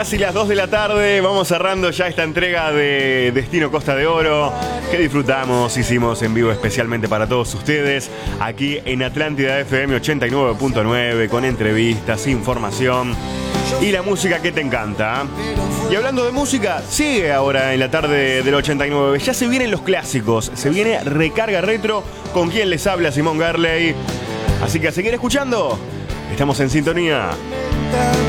Casi las 2 de la tarde, vamos cerrando ya esta entrega de Destino Costa de Oro, que disfrutamos, hicimos en vivo especialmente para todos ustedes, aquí en Atlántida FM 89.9, con entrevistas, información y la música que te encanta. Y hablando de música, sigue ahora en la tarde del 89, ya se vienen los clásicos, se viene Recarga Retro, con quien les habla Simón Garley. Así que a seguir escuchando, estamos en sintonía.